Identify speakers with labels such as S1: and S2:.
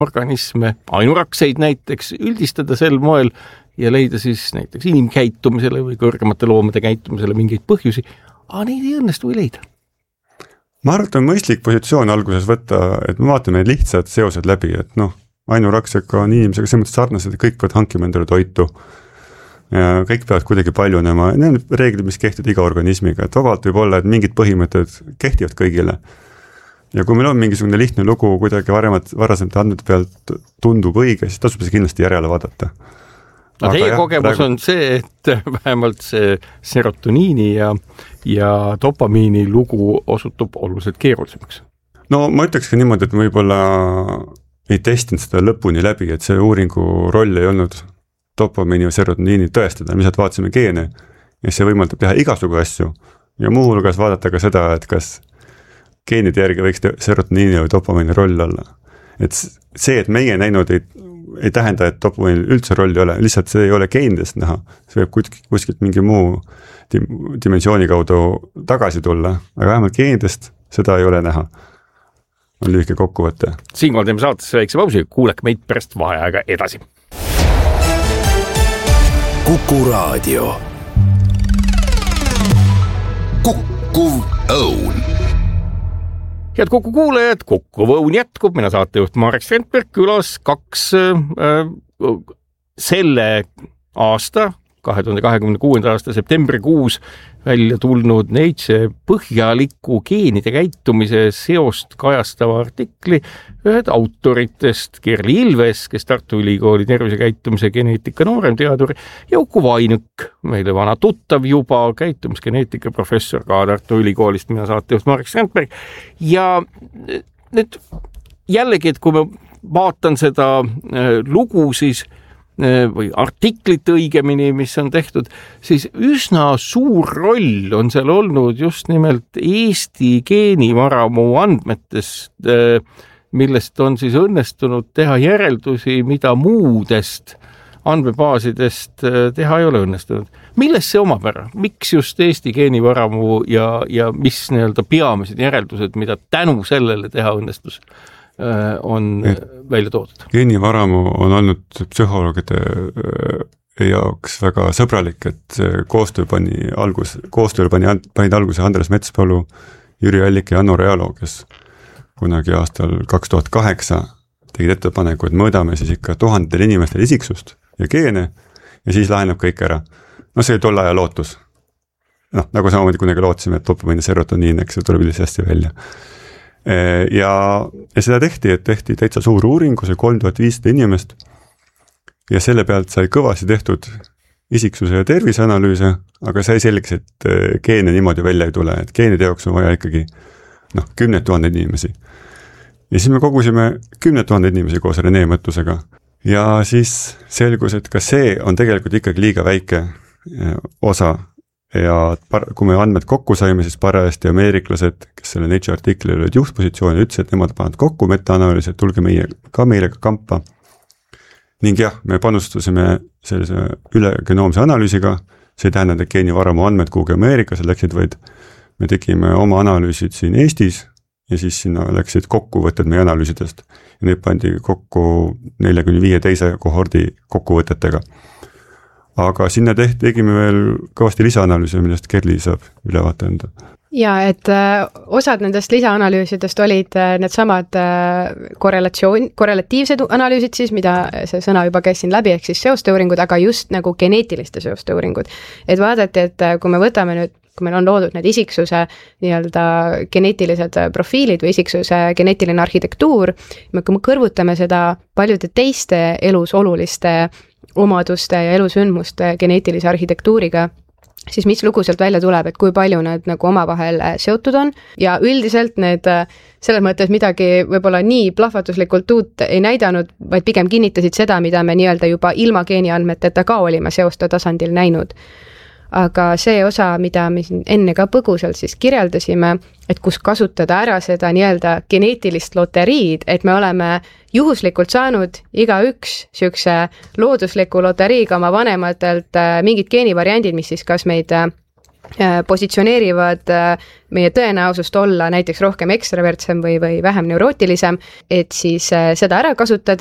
S1: organisme, ainurakseid näiteks, üldistada sel moel ja leida siis näiteks inimkäitumisele või kõrgemate loomade käitumisele mingeid põhjusi, aga neid ei õnnestu ei leida.
S2: Ma arvan, et on mõistlik positsioon alguses võtta, et me vaatame lihtsad seosed läbi, et ainuraksega on inimesega selles mõttes sarnased, et kõik peavad hankima endale toitu ja kõik peavad kuidagi paljunema. Need on reeglid, mis kehtivad iga organismiga, et vabalt võib olla, et mingid põhimõtted kehtivad kõigile. Ja kui meil on mingisugune lihtne lugu kuidagi varasemate andmete pealt tundub õige, siis tasub see kindlasti järele vaadata.
S1: Aga teie kogemus on see, et vähemalt see serotoniini ja dopamiini lugu osutub oluliselt keerulisemaks.
S2: No ma ütleks ka niimoodi, et võib-olla ei testinud seda lõpuni läbi, et see uuringu roll ei olnud dopamiini ja serotoniini tõestada, me lihtsalt vaatasime geene ja see võimaldab teha igasugu asju ja muuhulgas vaadata ka seda, et kas geenide järgi võiks serotoniini või dopamiini roll olla. Et see, et meie näinud ei tähenda, et dopamiinil üldse roll ei ole, lihtsalt see ei ole geenidest näha, see võib kuskilt mingi muu dimensiooni kaudu tagasi tulla, aga vähemalt geenidest seda ei ole näha. On lühike kokkuvõte.
S1: Siinkohal teeme saatesse väikse pausi, kuulake meid pärast vaheaega edasi.
S3: Kuku Raadio. Kukkuv õun.
S1: Head Kuku kuulajad, Kukkuv õun jätkub, mina saatejuht Marek Strandberg, külas 2 selle aasta, 2026. aasta septembrikuus välja tulnud Nature põhjaliku geenide käitumise seost kajastava artikli ühed autoritest Kerli Ilves, kes Tartu Ülikooli tervisekäitumise geneetika nooremteadur ja Uku Vainuk, meile vana tuttav juba, käitumisgeneetika professor ka Tartu Ülikoolist, mina saatejuht Marek Strandberg. Ja nüüd jällegi, et kui ma vaatan seda lugu, siis või artiklit õigemini, mis on tehtud, siis üsna suur roll on seal olnud just nimelt Eesti geenivaramu andmetest, millest on siis õnnestunud teha järeldusi, mida muudest andmebaasidest teha ei ole õnnestunud. Milles see omapära? Miks just Eesti geenivaramu ja mis nii-öelda peamised järeldused, mida tänu sellele teha õnnestus, on välja toodud?
S2: Geenivaramu on olnud psühholoogide jaoks väga sõbralik, et koostööle panid alguse Andres Metspalu, Jüri Allik ja Anno Realo, kes kunagi aastal 2008 tegid ettepaneku, et mõõdame siis ikka 1000 inimestel isiksust ja geene ja siis laheneb kõik ära. No see oli tolle aja lootus. Nagu samamoodi kunagi lootsime, et dopamiin ja serotoniin, eks see tuleb üldse hästi välja. Ja seda tehti täitsa suur uuringu, see 3500 inimest ja selle pealt sai kõvasti tehtud isiksuse ja terviseanalüüse, aga sai selgeks, et geene niimoodi välja ei tule, et geenide jaoks on vaja ikkagi 10 000 inimesi. Ja siis me kogusime 10 000 inimesi koos Rene mõtlusega ja siis selgus, et ka see on tegelikult ikkagi liiga väike osa. Ja kui me andmed kokku saime, siis parajasti ameeriklased, kes selle Nature artikli olid juhtpositsiooni, ütles, et nemad pannud kokku metaanalüüsi, et tulge meile kampa. Ning jah, me panustasime sellise ülegenoomse analüüsiga, see ei tähendab, et geenivaramu andmed kuhugi Ameerikas läksid, vaid me tegime oma analüüsid siin Eestis ja siis sinna läksid kokkuvõtted meie analüüsidest. Ja neid pandi kokku 45 teise kohordi kokkuvõtetega. Aga sinna tegime veel kõvasti lisaanalüüse, millest Kerli saab ülevaate anda.
S4: Ja, et osad nendest lisaanalüüsidest olid need samad korrelatiivsed analüüsid siis, mida see sõna juba käis siin läbi, ehk siis seosteuuringud, aga just nagu geneetiliste seosteuuringud. Et vaadati, et kui me võtame nüüd, kui meil on loodud need isiksuse nii-öelda geneetilised profiilid või isiksuse geneetiline arhitektuur, kui me kõrvutame seda paljude teiste elus oluliste omaduste ja elusündmuste geneetilise arhitektuuriga, siis mis lugu sealt välja tuleb, et kui palju need nagu omavahel seotud on ja üldiselt need selles mõttes midagi võib-olla nii plahvatuslikult uut ei näidanud, vaid pigem kinnitasid seda, mida me nii-öelda juba ilma geeniandmeteta ka olime seoste tasandil näinud. Aga see osa, mida me enne ka põgusalt siis kirjeldasime, et kus kasutada ära seda nii-öelda geneetilist loteriid, et me oleme juhuslikult saanud igaüks sükse loodusliku loteriiga oma vanematelt mingid geenivariandid, mis siis kas meid positsioneerivad meie tõenäosust olla näiteks rohkem ekstravertsem või vähem neurootilisem, et siis seda ära kasutad